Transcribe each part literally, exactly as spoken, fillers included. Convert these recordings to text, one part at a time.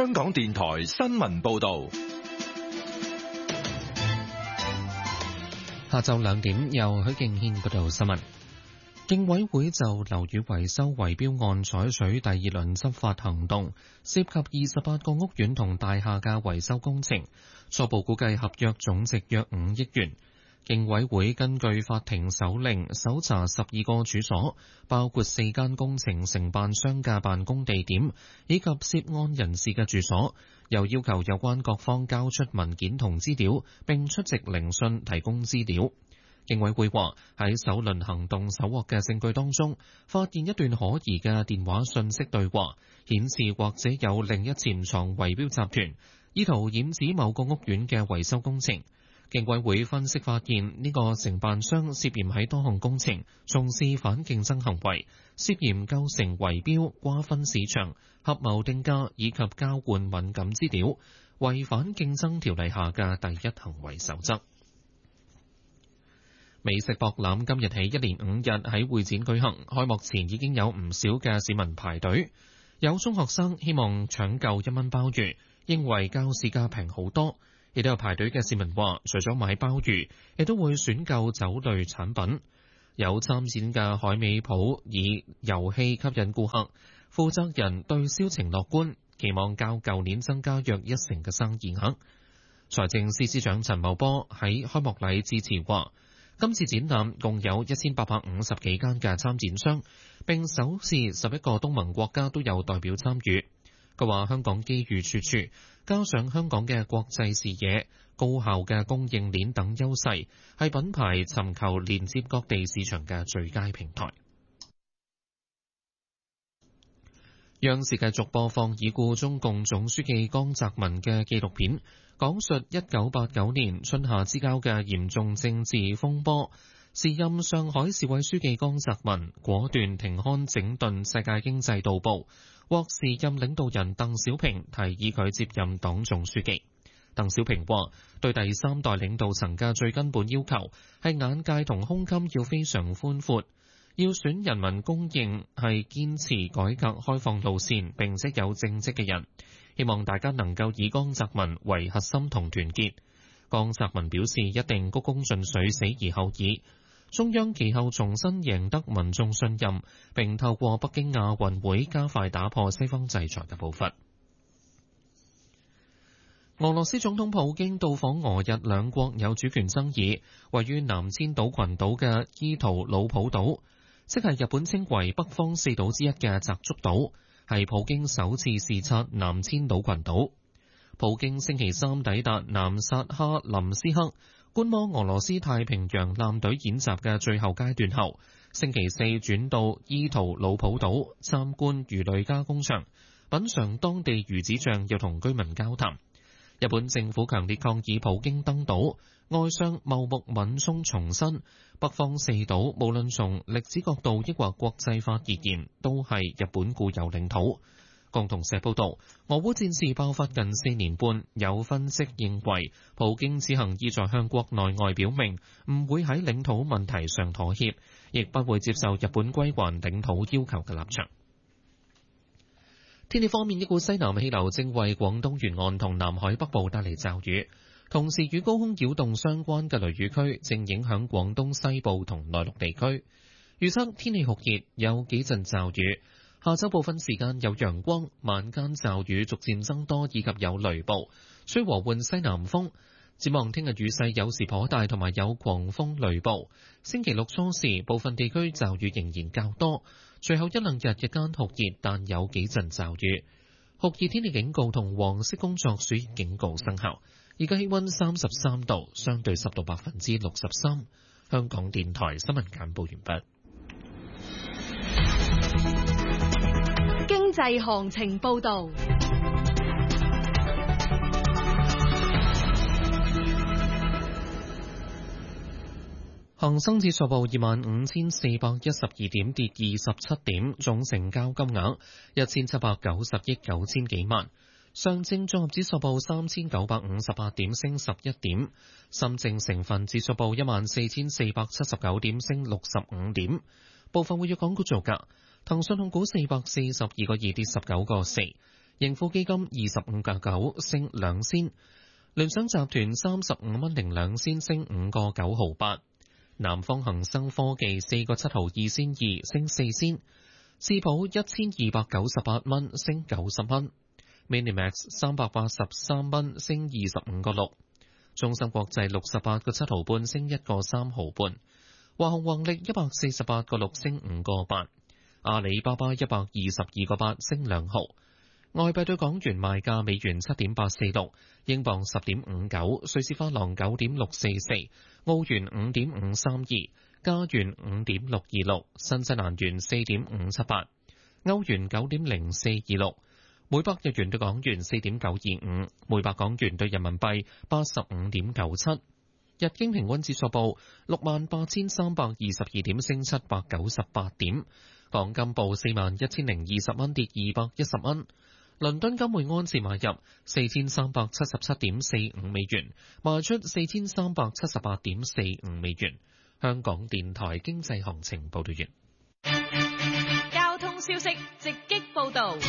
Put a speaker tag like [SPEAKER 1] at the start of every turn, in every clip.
[SPEAKER 1] 香港電台新聞報道。
[SPEAKER 2] 下晝兩點，由許敬軒報道新聞。競委會就樓宇維修圍標案採取第二輪執法行動，涉及二十八個屋苑同大廈嘅維修工程，初步估計合約總值約五億元。競委會根據法庭手令搜查十二個處所，包括四間工程承辦商嘅辦公地點，以及涉案人士嘅住所，又要求有關各方交出文件同資料，並出席聆訊提供資料。競委會話喺首輪行動搜獲嘅證據當中，發現一段可疑嘅電話訊息對話，顯示或者有另一潛藏圍標集團，意圖染指某個屋苑嘅維修工程。競委會分析發現，呢個承辦商涉嫌喺多項工程從事反競爭行為，涉嫌構成圍標、瓜分市場、合謀定價以及交換敏感資料，違反競爭條例下嘅第一行為守則。美食博覽今日起一連五日喺會展舉行，開幕前已經有唔少嘅市民排隊，有中學生希望搶購一蚊鮑魚，認為較市價平好多。亦都有排隊嘅市民話，除咗買鮑魚，亦都會選購酒類產品。有參展嘅海味鋪以遊戲吸引顧客，負責人對銷情樂觀，期望較舊年增加約一成嘅生意額。財政司司長陳茂波喺開幕禮致辭話，今次展覽共有一千八百五十幾間嘅參展商，並首次十一個東盟國家都有代表參與。佢話香港機遇處處，加上香港嘅國際視野、高效嘅供應鏈等優勢，係品牌尋求連接各地市場嘅最佳平台。央視繼續播放已故中共總書記江澤民嘅紀錄片，講述一九八九年春夏之交嘅嚴重政治風波。時任上海市委書記江澤民果斷停刊整頓世界經濟導報，獲時任領導人鄧小平提議佢接任黨總書記。鄧小平話：對第三代領導層嘅最根本要求係眼界同胸襟要非常寬闊，要選人民公認係堅持改革開放路線並且有政績嘅人。希望大家能夠以江澤民為核心同團結。江澤民表示一定鞠躬盡瘁，死而後已。中央其後重新贏得民眾信任，並透過北京亞運會加快打破西方制裁嘅步伐。俄羅斯總統普京到訪俄日兩國有主權爭議位於南千島群島嘅伊圖魯普島，即係日本稱為北方四島之一嘅澤竹島，係普京首次視察南千島群島。普京星期三抵達南薩哈林斯克，觀摩俄羅斯太平洋艦隊演習嘅最後階段後，星期四轉到伊圖魯普島參觀魚類加工場，品嚐當地魚子醬，又同居民交談。日本政府強烈抗議普京登島，外相茂木敏充重申，北方四島無論從歷史角度抑或國際法而言，都係日本固有領土。共同社報道，俄烏戰事爆發近四年半，有分析認為，普京此行意在向國內外表明，唔會喺領土問題上妥協，亦不會接受日本歸還領土要求嘅立場。天氣方面，一股西南氣流正為廣東沿岸同南海北部帶嚟驟雨，同時與高空擾動相關嘅雷雨區正影響廣東西部同內陸地區。預測天氣酷熱，有幾陣驟雨。下晝部分時間有陽光，晚間驟雨逐漸增多，以及有雷暴，吹和緩西南風。展望聽日雨勢有時頗大，同埋有狂風雷暴。星期六初時部分地區驟雨仍然較多，隨後一兩日日間酷熱，但有幾陣驟雨。酷熱天氣警告同黃色工作暑熱警告生效。而家氣溫三十三度，相對濕度百分之六十三。香港電台新聞簡報完畢。
[SPEAKER 3] 經濟行情報道。
[SPEAKER 2] 恒生指數報二萬五千四百一十二點，跌二十七點，總成交金額一千七百九十億九千幾萬。上證綜合指數報三千九百五十八點，升十一點。深證成分指數報一萬四千四百七十九點，升六十五點。部分活躍港股造價，騰訊控股四百四十二個二跌十九個四， 盈富基金二十五個九升兩仙，聯想集團三十五蚊零兩仙升五個九毫八，南方恒生科技四個七毫二仙二升四仙，智保一千二百九十八蚊升九十蚊。Minimax 三百八十三蚊升二十五個六，中芯國際六十八個七毫半升一個三毫半，華虹宏力一百四十八個六升五個八，阿里巴巴一百二十二個八升兩毫。外幣對港元賣價：美元七點八四六，英鎊十點五九，瑞士法郎九點六四四，澳元五點五三二，加元五點六二六，新西蘭元四點五七八，歐元九點零四二六。每百日元對港元四點九二五，每百港元對人民幣八十五點九七。日經平均指數報六萬八千三百二十二點，升七百九十八點。港金報四萬一千零二十蚊，跌二百一十蚊。倫敦金每安士買入四千三百七十七點四五美元，賣出四千三百七十八點四五美元。香港電台經濟行情報道完。
[SPEAKER 3] 交通消息直擊報道。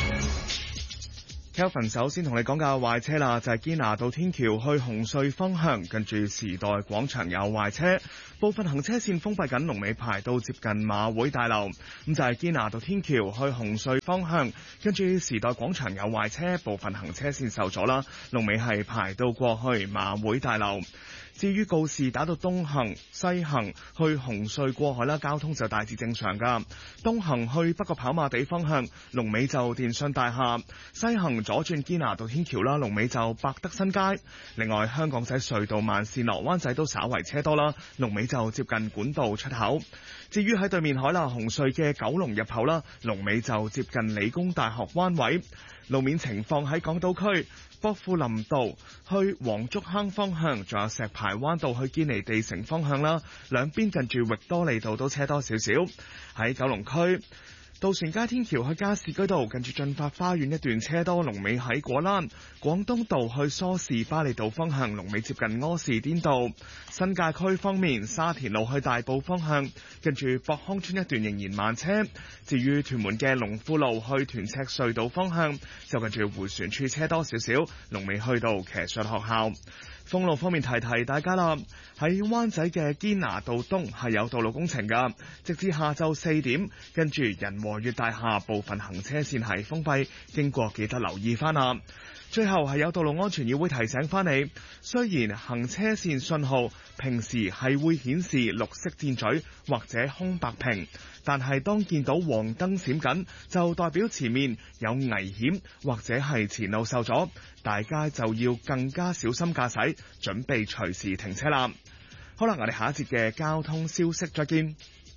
[SPEAKER 4] Kelvin 首先同你講架壞車啦，就係堅拿道天橋去紅隧方向，近住時代廣場有壞車，部分行車線封閉緊，龍尾排到接近馬會大樓。咁就係堅拿道天橋去紅隧方向，跟住時代廣場有壞車，部分行車線受阻啦，龍尾係排到過去馬會大樓。至於告士打道東行、西行去紅隧過海啦，交通就大致正常噶。東行去北角跑馬地方向，龍尾就電信大廈；西行左轉堅拿道天橋啦，龍尾就百德新街。另外，香港仔隧道慢線落灣仔都稍為車多啦，龍尾就接近管道出口。至於喺對面海納紅隧嘅九龍入口啦，龍尾就接近理工大學灣位。路面情況喺港島區。薄扶林道去黃竹坑方向，仲有石排灣道去堅尼地城方向啦，兩邊近住域多利道都車多少少。喺九龍區渡船街天橋去加士居道，近住進發花園一段車多，龍尾喺果欄。廣東道去梳士巴利道方向，龍尾接近柯士甸道。新界區方面，沙田路去大埔方向，近住博康村一段仍然慢車。至於屯門嘅龍富路去屯赤隧道方向，就近住迴旋處車多少少，龍尾去到騎術學校。封路方面提提大家啦，喺灣仔嘅堅拿道東係有道路工程噶，直至下晝四點，跟住仁和悅大廈部分行車線係封閉，經過記得留意翻啦。最後係有道路安全議會提醒翻你，雖然行車線信號平時係會顯示綠色箭嘴或者空白屏，但係當見到黃燈閃緊，就代表前面有危險或者係前路受阻，大家就要更加小心駕駛，準備隨時停車啦。好啦，我哋下一節嘅交通消息再見。